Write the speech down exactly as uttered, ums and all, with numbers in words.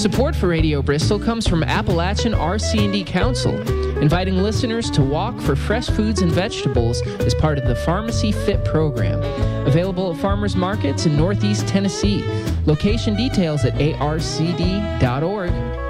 Support for Radio Bristol comes from Appalachian R C and D Council, inviting listeners to walk for fresh foods and vegetables as part of the Pharmacy Fit program. Available at farmers markets in Northeast Tennessee. Location details at A R C D dot org.